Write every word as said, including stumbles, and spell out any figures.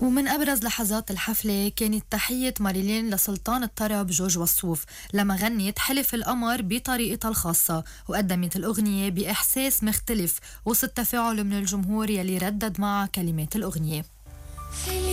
ومن أبرز لحظات الحفلة كانت تحية ماريلين لسلطان الطرب جورج وسوف لما غنت حلف القمر بطريقتها الخاصة، وقدمت الأغنية بإحساس مختلف وسط تفاعل من الجمهور يلي ردد معها كلمات الأغنية.